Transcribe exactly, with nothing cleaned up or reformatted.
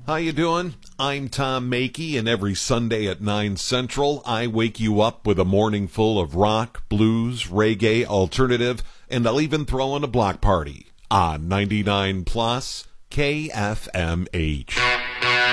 How you doing? I'm Tom Makey, and every Sunday at nine Central, I wake you up with a morning full of rock, blues, reggae, alternative, and I'll even throw in a block party on ninety-nine plus K F M H.